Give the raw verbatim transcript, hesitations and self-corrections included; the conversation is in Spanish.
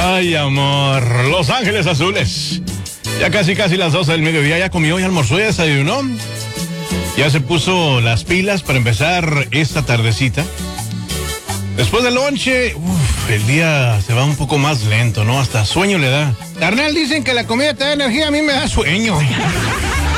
Ay, amor, Los Ángeles Azules. Ya casi, casi las doce del mediodía. ¿Ya comió, ya almorzó, ya desayunó? ¿Ya se puso las pilas para empezar esta tardecita? Después del lonche, uf, el día se va un poco más lento, ¿no? Hasta sueño le da. Carnal, dicen que la comida te da energía, a mí me da sueño.